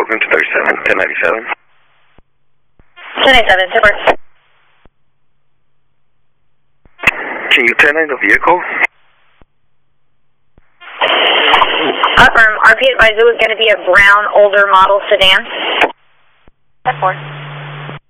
Oakland 237, 1097. 1097, super. Can you 10-9 the vehicle? Affirm. RP advisor was going to be a brown, older model sedan. 10-4.